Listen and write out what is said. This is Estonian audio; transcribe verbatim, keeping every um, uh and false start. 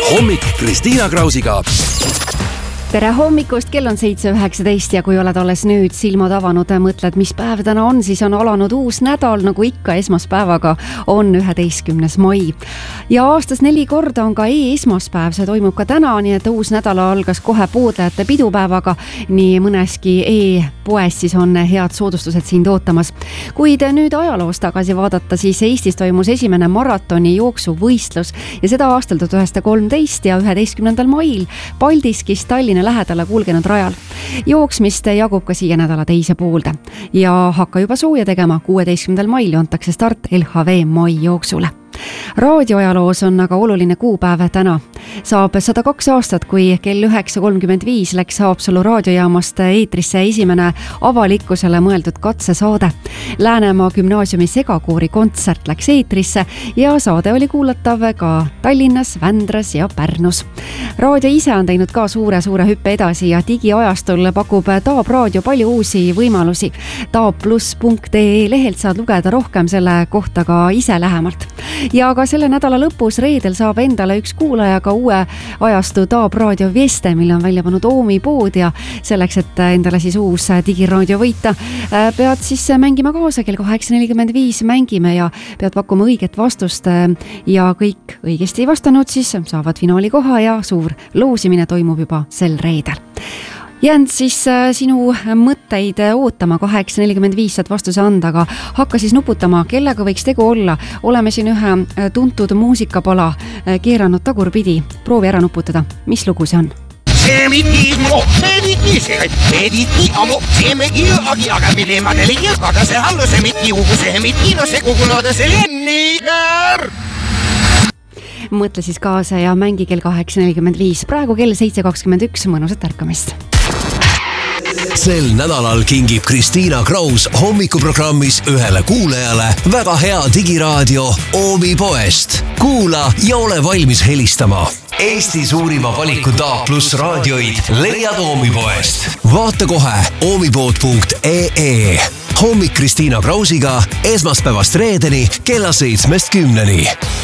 hommik Kristiina Krausiga. Tere hommikust, kell on seitse üheksateist ja kui oled alles nüüd silmad avanud ja mõtled, mis päev täna on, siis on alanud uus nädal, nagu ikka esmaspäevaga on üheteistkümnes mai. Ja aastas neli korda on ka e-esmaspäev, see toimub ka täna, nii et uus nädala algas kohe poodlejate pidupäevaga. Nii mõneski e-poes siis on head soodustused siin ootamas. Kuid nüüd ajaloos tagasi vaadata, siis Eestis toimus esimene maratoni jooksuvõistlus ja seda aastal tuhat üheksasada kolmteist ja üheteistkümnendal mail Paldiskis Tallinna lähedale kulgenud rajal. Jooksmist jagub ka siia nädala teise poolde ja hakka juba sooja tegema. kuueteistkümnendal mail antakse start L H V mai jooksule. Raadioajaloos on aga oluline kuupäev täna. Saab sada kaks aastat, kui kell üheksa kolmkümmend viis läks Haapsalu raadiojaamast eetrisse esimene avalikkusele mõeldud katsesaade. Läänemaa gümnaasiumi segakoori kontsert läks eetrisse ja saade oli kuulatav ka Tallinnas, Vändras ja Pärnus. Raadio ise on teinud ka suure-suure hüppe edasi ja digiajastul pakub Taab Raadio palju uusi võimalusi. taab pluss punkt ee lehelt saad lugeda rohkem selle kohta ka ise lähemalt. Ja ka selle nädala lõpus reedel saab endale üks kuulaja ka uue ajastu Taab Raadio Vieste, mille on välja pannud Oomi pood ja selleks, et endale siis uus digiraadio võita, pead siis mängima kaasa kell kaheksa nelikümmend viis mängime ja pead pakkuma õiget vastust ja kõik õigesti vastanud siis saavad finaali koha ja suur loosimine toimub juba sel reedel. Jäänd siis sinu mõtteid ootama, kaheksa nelikümmend viis saad vastuse anda, aga hakka siis nuputama, kellega võiks tegu olla. Oleme siin ühe tuntud muusikapala keeranud tagurpidi. Proovi ära nuputada, mis lugu see on? See mitimo, see mitni, see mitni amo, see megi agi, aga mille ma telegi, aga see hallu, see mitni ugu, see mitni, no see kugunoda, see lennigar. Mõtle siis kaasa ja mängi kell kaheksa nelikümmend viis. Praegu kell seitse kakskümmend üks, mõnusat ärkamist. Sel nädalal kingib Kristiina Kraus hommikuprogrammis ühele kuulajale väga hea digiraadio Oomi poest. Kuula ja ole valmis helistama. Eesti suurima valiku Taab pluss raadioid leiad Oomi poest. Vaata kohe oomipood punkt ee. Hommik Kristiina Krausiga esmaspäevast reedeni kella seitsmest kümneni.